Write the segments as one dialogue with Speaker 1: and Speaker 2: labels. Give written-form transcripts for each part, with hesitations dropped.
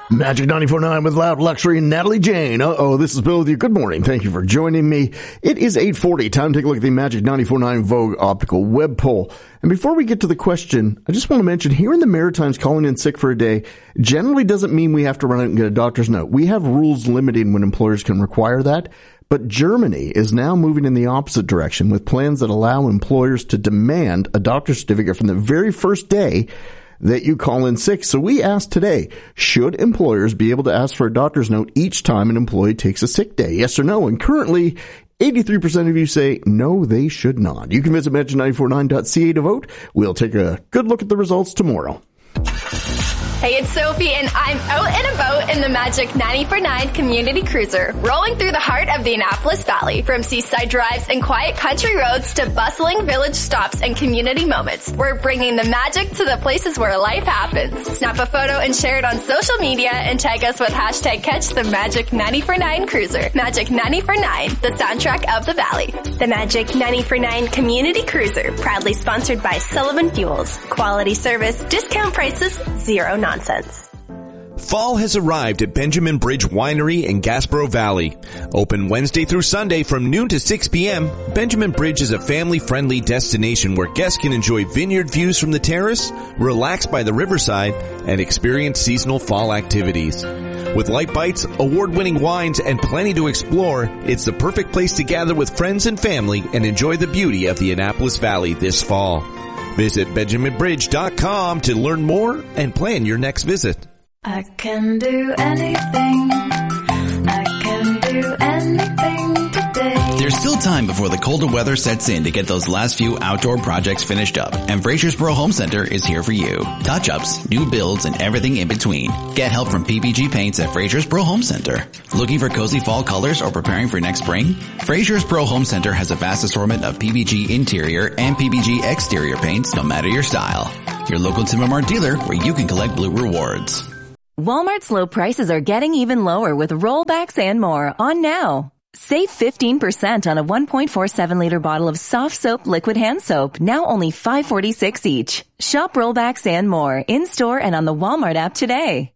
Speaker 1: Magic 94.9 with Loud Luxury and Natalie Jane. This is Bill with you. Good morning. Thank you for joining me. It is 8:40. Time to take a look at the Magic 94.9 Vogue Optical Web Poll. And before we get to the question, I just want to mention here in the Maritimes, calling in sick for a day generally doesn't mean we have to run out and get a doctor's note. We have rules limiting when employers can require that. But Germany is now moving in the opposite direction with plans that allow employers to demand a doctor's certificate from the very first day that you call in sick. So we asked today, should employers be able to ask for a doctor's note each time an employee takes a sick day? Yes or no? And currently, 83% of you say no, they should not. You can visit magic949.ca to vote. We'll take a good look at the results tomorrow.
Speaker 2: Hey, it's Sophie, and I'm out and about in the Magic 94.9 Community Cruiser, rolling through the heart of the Annapolis Valley. From seaside drives and quiet country roads to bustling village stops and community moments, we're bringing the magic to the places where life happens. Snap a photo and share it on social media, and tag us with hashtag #CatchTheMagic949 Cruiser. Magic 94.9, the soundtrack of the Valley. The Magic 94.9 Community Cruiser, proudly sponsored by Sullivan Fuels. Quality service, discount prices, zero nonsense.
Speaker 3: Fall has arrived at Benjamin Bridge Winery in Gasboro Valley. Open Wednesday through Sunday from noon to 6 p.m., Benjamin Bridge is a family-friendly destination where guests can enjoy vineyard views from the terrace, relax by the riverside, and experience seasonal fall activities. With light bites, award-winning wines, and plenty to explore, it's the perfect place to gather with friends and family and enjoy the beauty of the Annapolis Valley this fall. Visit BenjaminBridge.com to learn more and plan your next visit.
Speaker 4: I can do anything. I can do anything today.
Speaker 5: There's still time before the colder weather sets in to get those last few outdoor projects finished up, and Frasersboro Home Center is here for you. Touch-ups, new builds, and everything in between. Get help from PPG Paints at Frasersboro Home Center. Looking for cozy fall colors or preparing for next spring? Frasersboro Home Center has a vast assortment of PPG interior and PPG exterior paints, no matter your style. Your local Tim and Mart dealer where you can collect blue rewards.
Speaker 6: Walmart's low prices are getting even lower with rollbacks and more on now. Save 15% on a 1.47-liter bottle of soft soap liquid hand soap, now only $5.46 each. Shop rollbacks and more in-store and on the Walmart app today.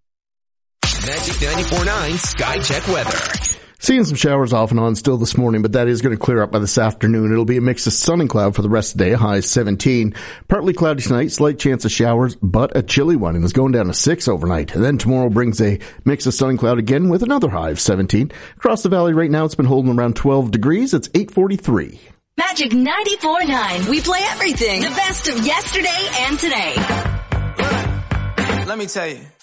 Speaker 3: Magic 94.9 Sky Check Weather.
Speaker 1: Seeing some showers off and on still this morning, but that is going to clear up by this afternoon. It'll be a mix of sun and cloud for the rest of the day, high 17. Partly cloudy tonight, slight chance of showers, but a chilly one, and it's going down to 6 overnight. And then tomorrow brings a mix of sun and cloud again with another high of 17. Across the valley right now, it's been holding around 12 degrees. It's 8:43.
Speaker 7: Magic 94.9. We play everything. The best of yesterday and today.
Speaker 8: Let me tell you.